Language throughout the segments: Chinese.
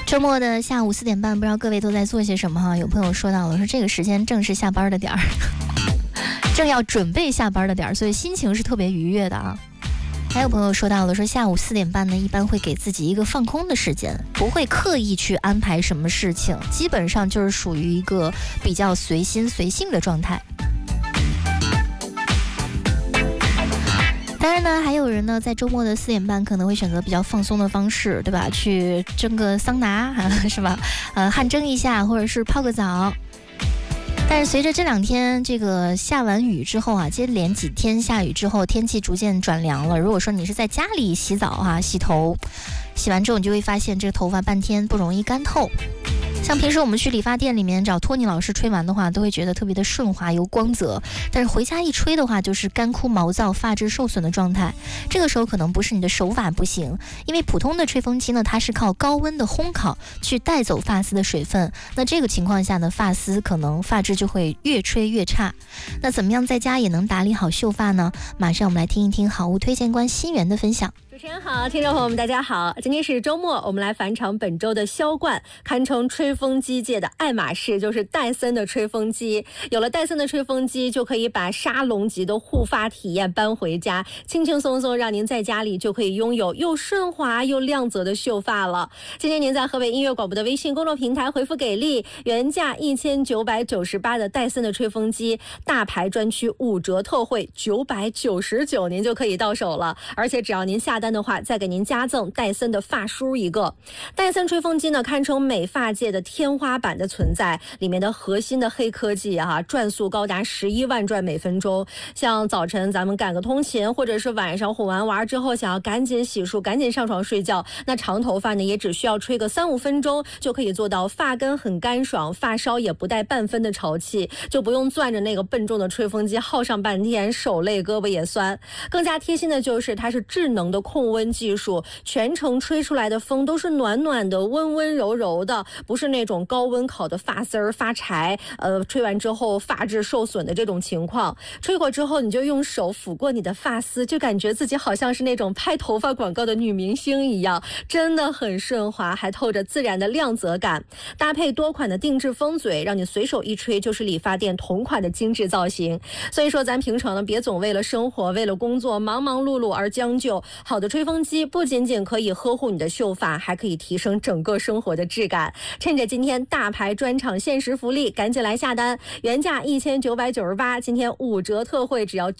周末的下午4点半，不知道各位都在做些什么哈？有朋友说到了，说这个时间正是下班的点儿，正要准备下班的点儿，所以心情是特别愉悦的啊。还有朋友说到了，说下午4点半呢，一般会给自己一个放空的时间，不会刻意去安排什么事情，基本上就是属于一个比较随心随性的状态。当然呢，还有人呢，在周末的4点半可能会选择比较放松的方式，对吧？去蒸个桑拿，是吧？汗蒸一下，或者是泡个澡。但是随着这2天这个下完雨之后啊，接连几天下雨之后，天气逐渐转凉了。如果说你是在家里洗澡啊、洗头，洗完之后你就会发现这个头发半天不容易干透。像平时我们去理发店里面找托尼老师吹完的话，都会觉得特别的顺滑有光泽，但是回家一吹的话，就是干枯毛躁、发质受损的状态。这个时候可能不是你的手法不行，因为普通的吹风机呢，它是靠高温的烘烤去带走发丝的水分，那这个情况下呢，发丝可能发质就会越吹越差。那怎么样在家也能打理好秀发呢？马上我们来听一听好物推荐官新源的分享。 主持人好，听众朋友们大家好，今天是周末，我们来返场本周的销冠，堪称吹风机界的爱马仕，就是戴森的吹风机。有了戴森的吹风机，就可以把沙龙级的护发体验搬回家，轻轻松松让您在家里就可以拥有又顺滑又亮泽的秀发了。今天您在河北音乐广播的微信公众平台回复给力，原价1998的戴森的吹风机大牌专区5折特惠999，您就可以到手了。而且只要您下单的话，再给您加赠戴森的发梳一个。戴森吹风机呢，堪称美发界的天花板的存在，里面的核心的黑科技转速高达11万转每分钟。像早晨咱们赶个通勤，或者是晚上哄完娃之后想要赶紧洗漱赶紧上床睡觉，那长头发呢也只需要吹个3-5分钟就可以做到发根很干爽，发梢也不带半分的潮气，就不用攥着那个笨重的吹风机耗上半天，手累胳膊也酸。更加贴心的就是它是智能的控温技术，全程吹出来的风都是暖暖的温温柔柔的，不是那种高温烤的发丝儿发柴，吹完之后发质受损的这种情况。吹过之后你就用手抚过你的发丝，就感觉自己好像是那种拍头发广告的女明星一样，真的很顺滑，还透着自然的亮泽感。搭配多款的定制风嘴，让你随手一吹就是理发店同款的精致造型。所以说咱平常呢，别总为了生活为了工作忙忙碌碌而将就，好的吹风机不仅仅可以呵护你的秀发，还可以提升整个生活的质感。趁着今天大牌专场限时福利，赶紧来下单，原价1998，今天5折特惠，只要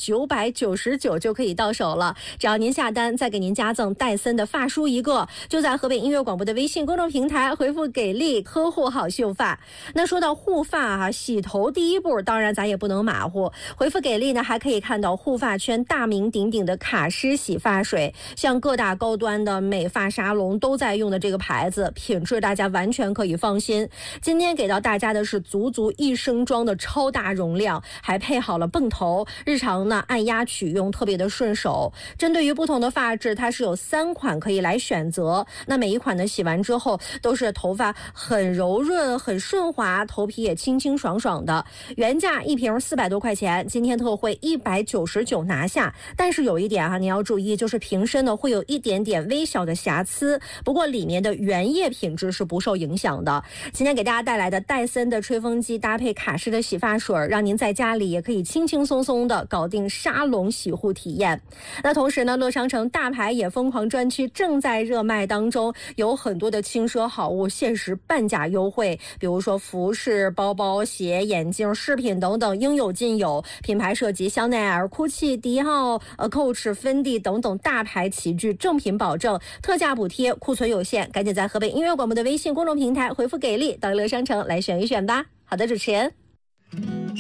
999就可以到手了。只要您下单，再给您加赠戴森的发梳一个，就在河北音乐广播的微信公众平台回复给力，呵护好秀发。那说到护发洗头第一步当然咱也不能马虎，回复给力呢还可以看到护发圈大名鼎鼎的卡诗洗发水，像各大高端的美发沙龙都在用的这个牌子，品质大家完全可以放心。今天给到大家的是足足1升装的超大容量，还配好了泵头，日常呢按压取用特别的顺手。针对于不同的发质，它是有3款可以来选择，那每一款呢洗完之后都是头发很柔润很顺滑，头皮也清清爽爽的。原价1瓶400多块钱，今天特惠199拿下。但是有一点您要注意，就是瓶身呢会有一点点微小的瑕疵，不过里面的原液品质是不受影响的。今天给大家带来的戴森的吹风机搭配卡诗的洗发水，让您在家里也可以轻轻松松的搞定沙龙洗护体验。那同时呢，乐商城大牌也疯狂专区正在热卖当中，有很多的轻奢好物限时半价优惠，比如说服饰、包包、鞋、眼镜、饰品等等应有尽有，品牌涉及香奈儿、GUCCI、迪奥、Coach、芬迪等等大牌齐聚，正品保证，特价补贴，库存有限，赶紧在河北音乐广播的微信公众平台回复给力，到乐商城来选一选吧。好的，主持人。